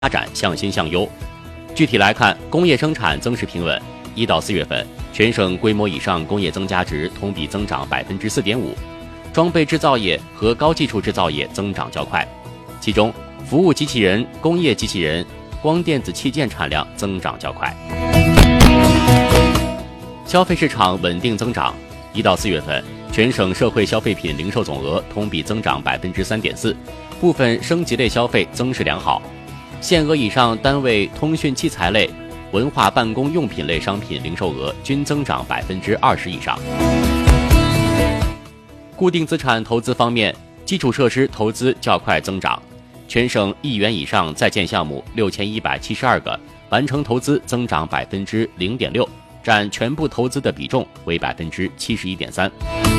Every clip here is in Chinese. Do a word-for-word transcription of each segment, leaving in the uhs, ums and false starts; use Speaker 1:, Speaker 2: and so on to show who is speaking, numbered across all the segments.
Speaker 1: 发展向新向优。具体来看，工业生产增势平稳，一到四月份，全省规模以上工业增加值同比增长百分之四点五，装备制造业和高技术制造业增长较快，其中服务机器人、工业机器人、光电子器件产量增长较快。消费市场稳定增长，一到四月份，全省社会消费品零售总额同比增长百分之三点四，部分升级类消费增势良好。限额以上单位通讯器材类、文化办公用品类商品零售额均增长百分之二十以上。固定资产投资方面，基础设施投资较快增长，全省亿元以上在建项目六千一百七十二个，完成投资增长百分之零点六，占全部投资的比重为百分之七十一点三。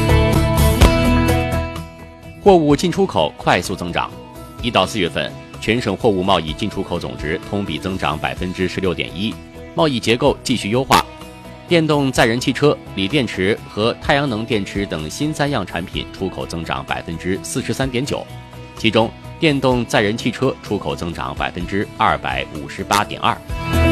Speaker 1: 货物进出口快速增长，一到四月份。全省货物贸易进出口总值同比增长百分之十六点一，贸易结构继续优化。电动载人汽车、锂电池和太阳能电池等新三样产品出口增长百分之四十三点九，其中电动载人汽车出口增长百分之二百五十八点二。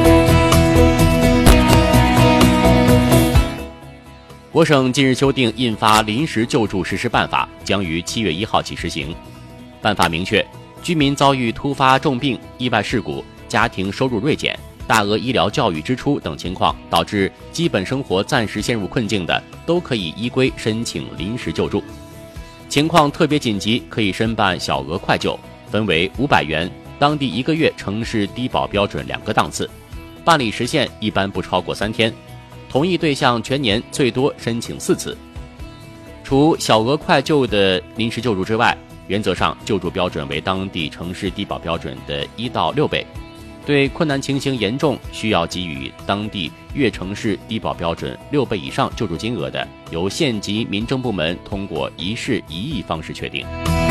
Speaker 1: 我省近日修订印发临时救助实施办法，将于七月一号起实行。办法明确，居民遭遇突发重病、意外事故、家庭收入锐减、大额医疗教育支出等情况，导致基本生活暂时陷入困境的，都可以依规申请临时救助。情况特别紧急，可以申办小额快救，分为五百元、当地一个月城市低保标准两个档次，办理时限一般不超过三天，同意对象全年最多申请四次。除小额快救的临时救助之外，原则上救助标准为当地城市低保标准的一到六倍，对困难情形严重需要给予当地粤城市低保标准六倍以上救助金额的，由县级民政部门通过一事一议方式确定。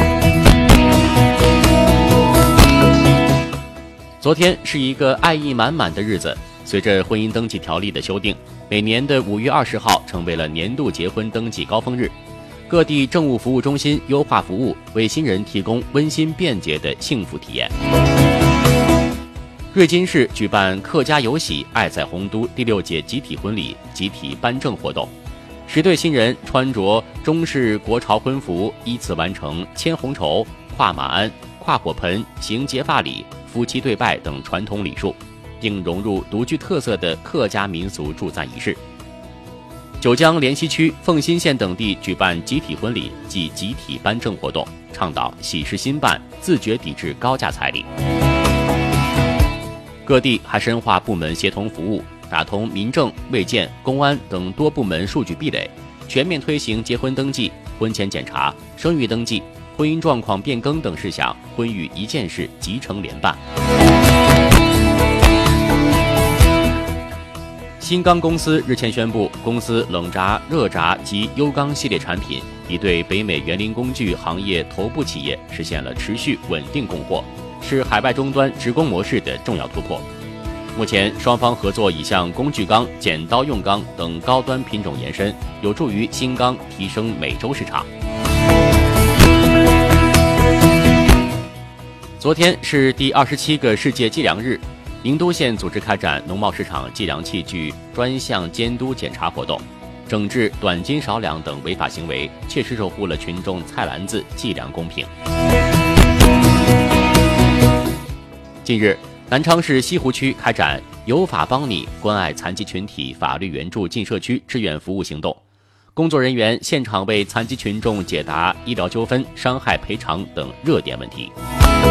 Speaker 1: 昨天是一个爱意满满的日子，随着婚姻登记条例的修订，每年的五月二十号成为了年度结婚登记高峰日。各地政务服务中心优化服务，为新人提供温馨便捷的幸福体验。瑞金市举办客家有喜爱在洪都第六届集体婚礼集体颁证活动，十对新人穿着中式国潮婚服，依次完成牵红绸、跨马鞍、跨火盆、行结发礼、夫妻对拜等传统礼数，并融入独具特色的客家民俗祝赞仪式。九江莲溪区、凤新县等地举办集体婚礼及集体颁证活动，倡导喜事兴办，自觉抵制高价彩礼。各地还深化部门协同服务，打通民政、卫健、公安等多部门数据壁垒，全面推行结婚登记、婚前检查、生育登记、婚姻状况变更等事项婚育一件事集成联办。新钢公司日前宣布，公司冷轧、热轧及优钢系列产品已对北美园林工具行业头部企业实现了持续稳定供货，是海外终端直供模式的重要突破。目前双方合作已向工具钢、剪刀用钢等高端品种延伸，有助于新钢提升美洲市场。昨天是第二十七个世界计量日，宁都县组织开展农贸市场计量器具专项监督检查活动，整治短斤少两等违法行为，切实守护了群众菜篮子计量公平。近日，南昌市西湖区开展有法帮你关爱残疾群体法律援助进社区志愿服务行动，工作人员现场为残疾群众解答医疗纠纷、伤害赔偿等热点问题。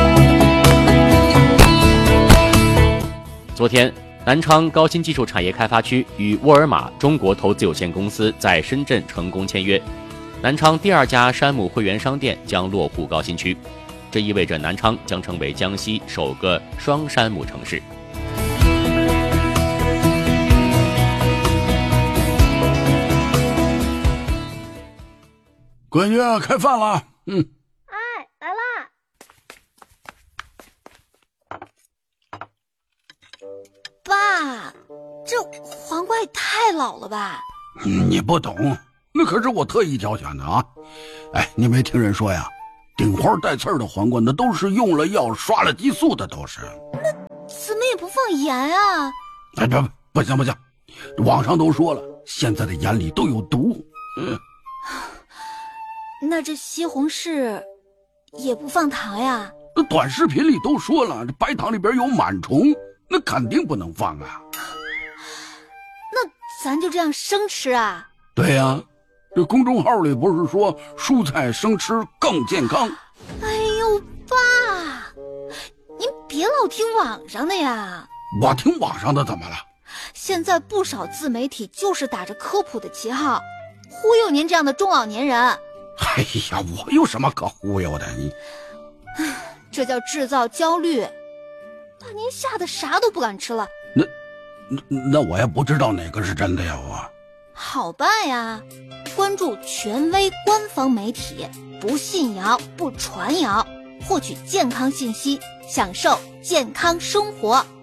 Speaker 1: 昨天，南昌高新技术产业开发区与沃尔玛中国投资有限公司在深圳成功签约，南昌第二家山姆会员商店将落户高新区，这意味着南昌将成为江西首个双山姆城市。
Speaker 2: 闺女，开饭了。嗯。
Speaker 3: 哎，来啦！爸，这黄瓜也太老了吧？
Speaker 2: 你不懂，那可是我特意挑选的啊！哎，你没听人说呀？顶花带刺儿的黄瓜，那都是用了药、刷了激素的，都是。
Speaker 3: 那怎么也不放盐啊？
Speaker 2: 哎，不不，不行不行，网上都说了，现在的盐里都有毒。嗯，
Speaker 3: 那这西红柿也不放糖呀？
Speaker 2: 短视频里都说了，这白糖里边有螨虫，那肯定不能放啊。
Speaker 3: 那咱就这样生吃啊？
Speaker 2: 对呀、啊，这公众号里不是说蔬菜生吃更健康？
Speaker 3: 哎呦，爸，您别老听网上的呀。
Speaker 2: 我听网上的怎么了？
Speaker 3: 现在不少自媒体就是打着科普的旗号，忽悠您这样的中老年人。
Speaker 2: 哎呀，我有什么可忽悠的？你，
Speaker 3: 这叫制造焦虑，把您吓得啥都不敢吃了。
Speaker 2: 那，那那我也不知道哪个是真的呀，我。
Speaker 3: 好办呀，关注权威官方媒体，不信谣不传谣，获取健康信息，享受健康生活。